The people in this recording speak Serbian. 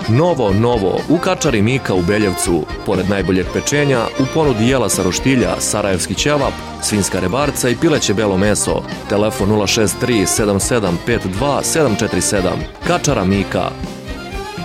Novo, u Kačari Mika u Beljevcu. Pored najboljeg pečenja, u ponudi jela sa roštilja, sarajevski ćevap, svinjska rebarca i pileće belo meso. Telefon 063 7752 747. Kačara Mika.